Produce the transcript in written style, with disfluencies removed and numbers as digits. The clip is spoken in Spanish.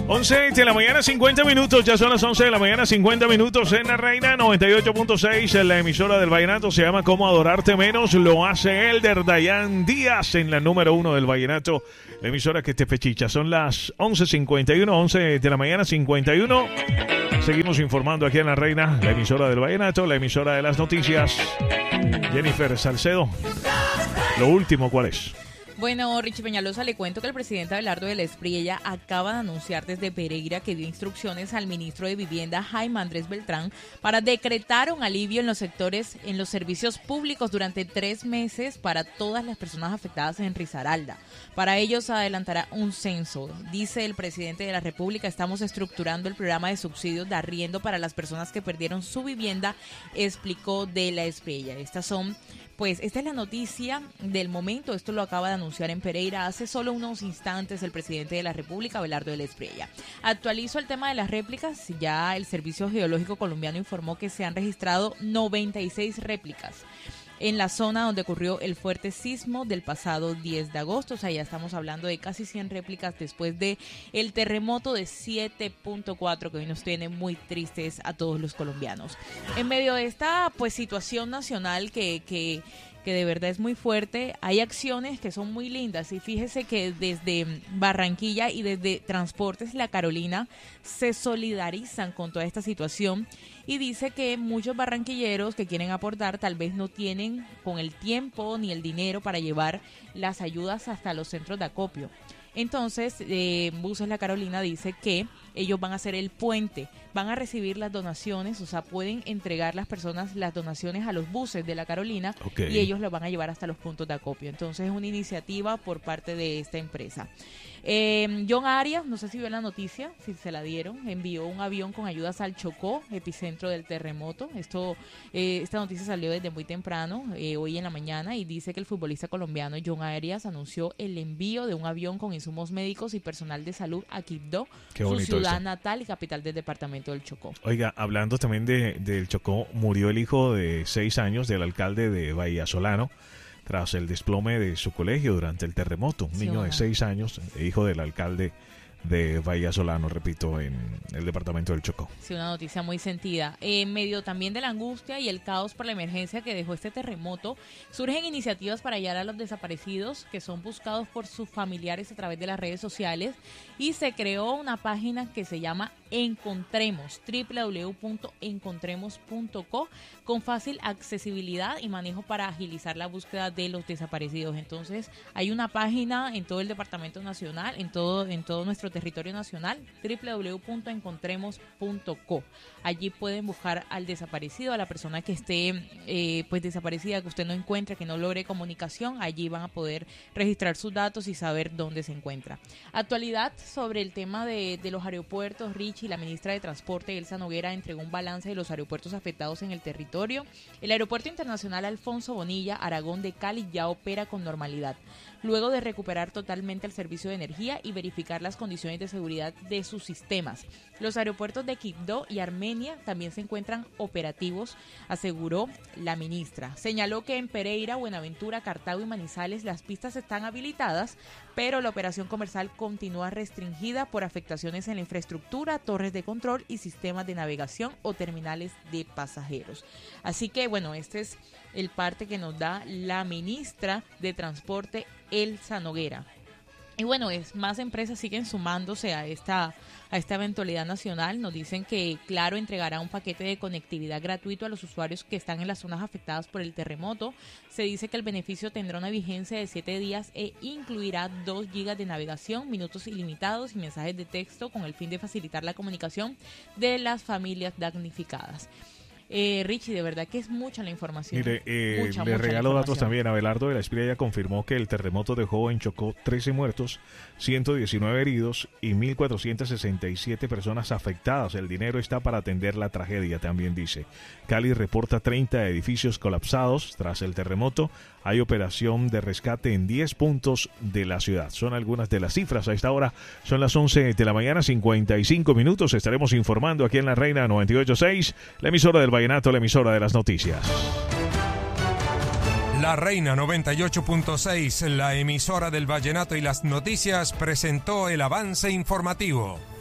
11 de la mañana, 50 minutos. Ya son las 11 de la mañana, 50 minutos en La Reina 98.6. En la emisora del vallenato se llama Cómo Adorarte Menos. Lo hace Elder Dayan Díaz en la número 1 del vallenato. La emisora que te fechicha. Son las 11:51, 11 de la mañana, 51. Seguimos informando aquí en La Reina, la emisora del vallenato, la emisora de las noticias. Jennifer Salcedo, lo último, ¿cuál es? Bueno, Richie Peñalosa, le cuento que el presidente Abelardo de la Espriella acaba de anunciar desde Pereira que dio instrucciones al ministro de Vivienda, Jaime Andrés Beltrán, para decretar un alivio en los servicios públicos durante 3 meses para todas las personas afectadas en Risaralda. Para ello se adelantará un censo. Dice el presidente de la República, estamos estructurando el programa de subsidios de arriendo para las personas que perdieron su vivienda, explicó de la Espriella. Esta es la noticia del momento. Esto lo acaba de anunciar en Pereira hace solo unos instantes el presidente de la República, Abelardo de la Espriella. Actualizo el tema de las réplicas. Ya el Servicio Geológico Colombiano informó que se han registrado 96 réplicas en la zona donde ocurrió el fuerte sismo del pasado 10 de agosto. O sea, ya estamos hablando de casi 100 réplicas después de el terremoto de 7.4 que hoy nos tiene muy tristes a todos los colombianos. En medio de esta situación nacional que de verdad es muy fuerte, hay acciones que son muy lindas y fíjese que desde Barranquilla y desde Transportes La Carolina se solidarizan con toda esta situación y dice que muchos barranquilleros que quieren aportar tal vez no tienen con el tiempo ni el dinero para llevar las ayudas hasta los centros de acopio. Entonces, Buses La Carolina dice que ellos van a hacer el puente, van a recibir las donaciones, o sea, pueden entregar las personas las donaciones a los buses de La Carolina, okay, y ellos los van a llevar hasta los puntos de acopio. Entonces, es una iniciativa por parte de esta empresa. John Arias, no sé si vio la noticia, si se la dieron, envió un avión con ayudas al Chocó, epicentro del terremoto. Esta noticia salió desde muy temprano, hoy en la mañana, y dice que el futbolista colombiano John Arias anunció el envío de un avión con insumos médicos y personal de salud a Quibdó, su ciudad natal y capital del departamento del Chocó. Oiga, hablando también del Chocó, murió el hijo de 6 años del alcalde de Vallasolano tras el desplome de su colegio durante el terremoto. Un niño de 6 años, hijo del alcalde de Vallasolano, repito, en el departamento del Chocó. Sí, una noticia muy sentida. En medio también de la angustia y el caos por la emergencia que dejó este terremoto, surgen iniciativas para hallar a los desaparecidos que son buscados por sus familiares a través de las redes sociales, y se creó una página que se llama Encontremos, www.encontremos.co, con fácil accesibilidad y manejo para agilizar la búsqueda de los desaparecidos. Entonces, hay una página en todo el departamento nacional, en todo nuestro territorio nacional, www.encontremos.co. Allí pueden buscar al desaparecido, a la persona que esté desaparecida, que usted no encuentre, que no logre comunicación. Allí van a poder registrar sus datos y saber dónde se encuentra. Actualidad sobre el tema de los aeropuertos, Richie. La ministra de Transporte, Elsa Noguera, entregó un balance de los aeropuertos afectados en el territorio. El Aeropuerto Internacional Alfonso Bonilla, Aragón de Cali, ya opera con normalidad, luego de recuperar totalmente el servicio de energía y verificar las condiciones de seguridad de sus sistemas. Los aeropuertos de Quibdó y Armenia también se encuentran operativos, aseguró la ministra. Señaló que en Pereira, Buenaventura, Cartago y Manizales las pistas están habilitadas, pero la operación comercial continúa restringida por afectaciones en la infraestructura, torres de control y sistemas de navegación o terminales de pasajeros. Así que, bueno, este es el parte que nos da la ministra de Transporte, Elsa Noguera. Y bueno, más empresas siguen sumándose a esta eventualidad nacional. Nos dicen que Claro entregará un paquete de conectividad gratuito a los usuarios que están en las zonas afectadas por el terremoto. Se dice que el beneficio tendrá una vigencia de 7 días e incluirá 2 gigas de navegación, minutos ilimitados y mensajes de texto, con el fin de facilitar la comunicación de las familias damnificadas. Richie, de verdad que es mucha la información. Mire, le regalo datos también. Abelardo de la Espriella confirmó que el terremoto dejó en Chocó 13 muertos, 119 heridos y 1.467 personas afectadas. El dinero está para atender la tragedia, también dice. Cali reporta 30 edificios colapsados tras el terremoto. Hay operación de rescate en 10 puntos de la ciudad. Son algunas de las cifras. A esta hora son las 11 de la mañana, 55 minutos. Estaremos informando aquí en La Reina 98.6, la emisora del vallenato, la emisora de las noticias. La Reina 98.6, la emisora del vallenato y las noticias, presentó el avance informativo.